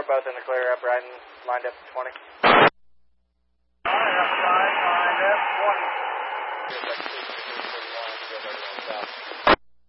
both in the clear up, riding, lined up 20. Lined up 20.